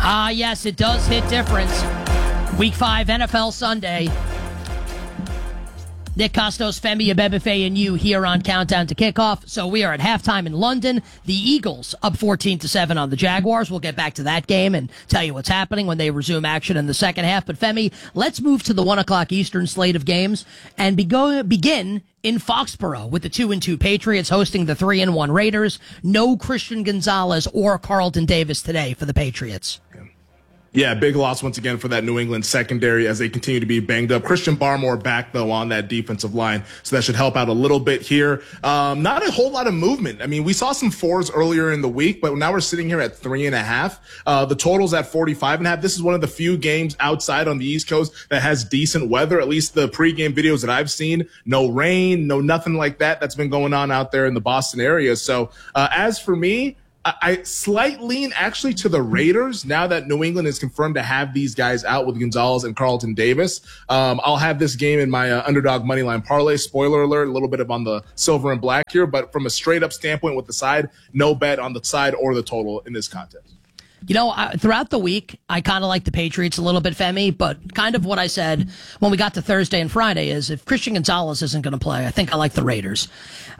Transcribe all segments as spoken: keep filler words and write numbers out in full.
Ah, yes, it does hit different. Week five, N F L Sunday. Nick Kostos, Femi Abebefe, and you here on Countdown to Kickoff. So we are at halftime in London. The Eagles up fourteen to seven on the Jaguars. We'll get back to that game and tell you what's happening when they resume action in the second half. But Femi, let's move to the one o'clock Eastern slate of games and be go- begin in Foxborough with the two and two Patriots hosting the three and one Raiders. No Christian Gonzalez or Carlton Davis today for the Patriots. Yeah, big loss once again for that New England secondary as they continue to be banged up. Christian Barmore back, though, on that defensive line, so that should help out a little bit here. Um, not a whole lot of movement. I mean, we saw some fours earlier in the week, but now we're sitting here at three and a half. Uh, the total's at forty-five and a half. This is one of the few games outside on the East Coast that has decent weather, at least the pregame videos that I've seen. No rain, no nothing like that that's been going on out there in the Boston area. So uh, as for me, I slight lean actually to the Raiders now that New England is confirmed to have these guys out with Gonzalez and Carlton Davis. Um, I'll have this game in my uh, underdog moneyline parlay. Spoiler alert, a little bit of on the silver and black here, but from a straight up standpoint with the side, no bet on the side or the total in this contest. You know, I, throughout the week, I kind of like the Patriots a little bit, Femi, but kind of what I said when we got to Thursday and Friday is if Christian Gonzalez isn't going to play, I think I like the Raiders.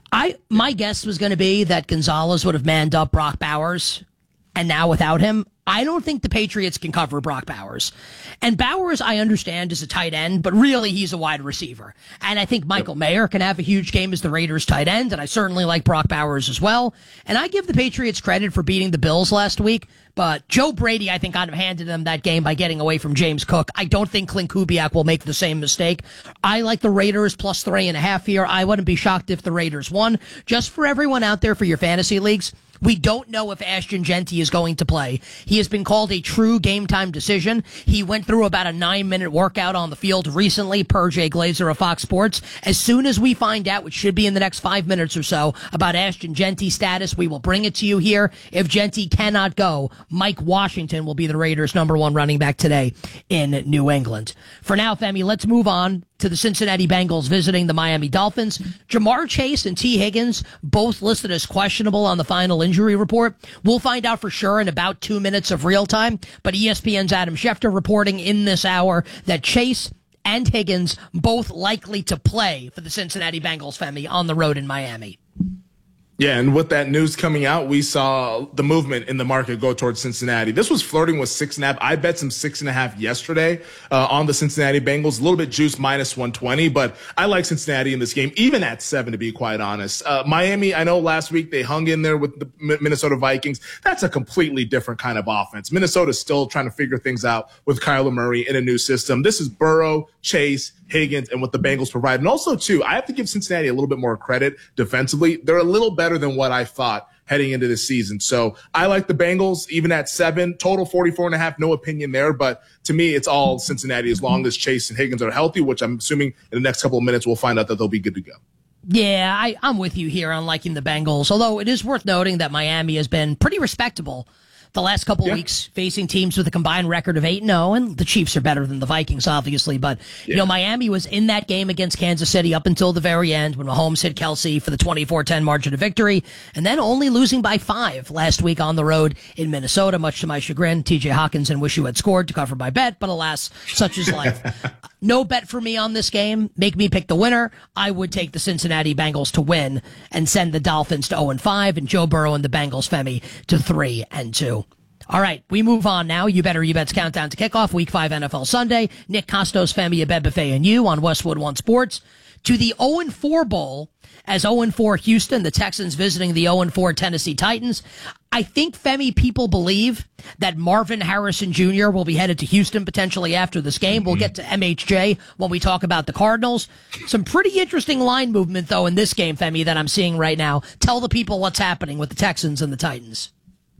I My guess was going to be that Gonzalez would have manned up Brock Bowers, and now without him, I don't think the Patriots can cover Brock Bowers. And Bowers, I understand, is a tight end, but really he's a wide receiver. And I think Michael Mayer can have a huge game as the Raiders tight end, and I certainly like Brock Bowers as well. And I give the Patriots credit for beating the Bills last week, but Joe Brady, I think, kind of handed them that game by getting away from James Cook. I don't think Clint Kubiak will make the same mistake. I like the Raiders plus three and a half here. I wouldn't be shocked if the Raiders won. Just for everyone out there for your fantasy leagues, we don't know if Ashton Jeanty is going to play. He has been called a true game-time decision. He went through about a nine-minute workout on the field recently, per Jay Glazer of Fox Sports. As soon as we find out, which should be in the next five minutes or so, about Ashton Jeanty's status, we will bring it to you here. If Jeanty cannot go, Mike Washington will be the Raiders' number one running back today in New England. For now, Femi, let's move on to the Cincinnati Bengals visiting the Miami Dolphins. Jamar Chase and T. Higgins both listed as questionable on the final injury report. We'll find out for sure in about two minutes of real time, but E S P N's Adam Schefter reporting in this hour that Chase and Higgins both likely to play for the Cincinnati Bengals, Femi, on the road in Miami. Yeah, and with that news coming out, we saw the movement in the market go towards Cincinnati. This was flirting with six and a half. I bet some six and a half yesterday uh, on the Cincinnati Bengals. A little bit juice minus one twenty, but I like Cincinnati in this game, even at seven, to be quite honest. Uh, Miami, I know last week they hung in there with the Minnesota Vikings. That's a completely different kind of offense. Minnesota's still trying to figure things out with Kyler Murray in a new system. This is Burrow, Chase, Higgins, and what the Bengals provide. And also, too, I have to give Cincinnati a little bit more credit defensively. They're a little better than what I thought heading into this season. So I like the Bengals, even at seven. Total forty-four and a half, no opinion there. But to me, it's all Cincinnati as long as Chase and Higgins are healthy, which I'm assuming in the next couple of minutes we'll find out that they'll be good to go. Yeah, I, I'm with you here on liking the Bengals, although it is worth noting that Miami has been pretty respectable the last couple of yeah. weeks, facing teams with a combined record of eight and oh, and the Chiefs are better than the Vikings, obviously. But, yeah. you know, Miami was in that game against Kansas City up until the very end when Mahomes hit Kelsey for the twenty-four ten margin of victory, and then only losing by five last week on the road in Minnesota, much to my chagrin. T J Hawkinson wish you had scored to cover my bet, but alas, such is life. No bet for me on this game. Make me pick the winner. I would take the Cincinnati Bengals to win and send the Dolphins to oh and five and Joe Burrow and the Bengals, Femi, to three and two. All right, we move on now. You Better You Bet's Countdown to Kickoff, Week five N F L Sunday. Nick Kostos, Femi Abebefe, and you on Westwood One Sports. To the oh and four Bowl, as oh and four Houston, the Texans visiting the oh and four Tennessee Titans. I think, Femi, people believe that Marvin Harrison Junior will be headed to Houston potentially after this game. We'll get to M H J when we talk about the Cardinals. Some pretty interesting line movement, though, in this game, Femi, that I'm seeing right now. Tell the people what's happening with the Texans and the Titans.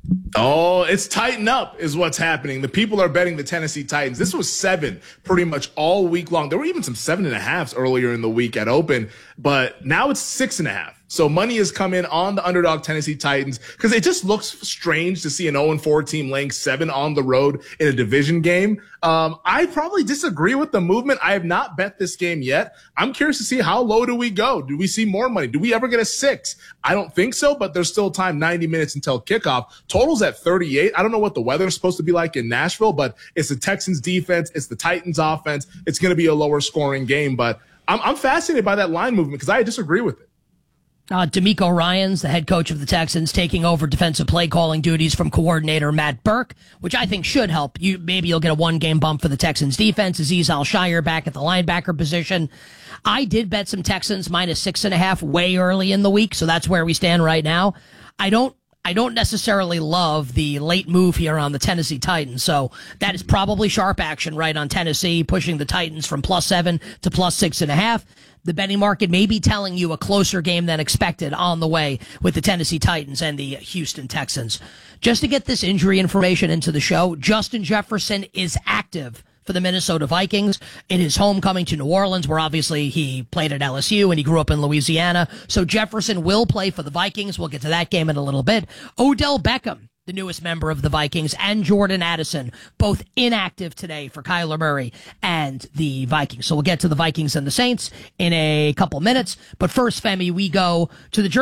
Oh, it's tighten up is what's happening. The people are betting the Tennessee Titans. This was seven pretty much all week long. There were even some seven and a halves earlier in the week at open, but now it's six and a half. So money has come in on the underdog Tennessee Titans because it just looks strange to see an oh and four team laying seven on the road in a division game. Um, I probably disagree with the movement. I have not bet this game yet. I'm curious to see how low do we go? Do we see more money? Do we ever get a six? I don't think so, but there's still time, ninety minutes until kickoff. Total's at thirty-eight. I don't know what the weather's supposed to be like in Nashville, but it's the Texans defense. It's the Titans offense. It's going to be a lower scoring game, but I'm, I'm fascinated by that line movement because I disagree with it. Uh, D'Amico Ryans, the head coach of the Texans, taking over defensive play calling duties from coordinator Matt Burke, which I think should help. You maybe you'll get a one-game bump for the Texans defense. Azeez Al-Shire back at the linebacker position. I did bet some Texans minus six and a half way early in the week, so that's where we stand right now. I don't I don't necessarily love the late move here on the Tennessee Titans, so that is probably sharp action right on Tennessee, pushing the Titans from plus seven to plus six and a half. The betting market may be telling you a closer game than expected on the way with the Tennessee Titans and the Houston Texans. Just to get this injury information into the show, Justin Jefferson is active for the Minnesota Vikings in his homecoming to New Orleans, where obviously he played at L S U and he grew up in Louisiana. So Jefferson will play for the Vikings. We'll get to that game in a little bit. Odell Beckham, the newest member of the Vikings, and Jordan Addison, both inactive today for Kyler Murray and the Vikings. So we'll get to the Vikings and the Saints in a couple minutes. But first, Femi, we go to the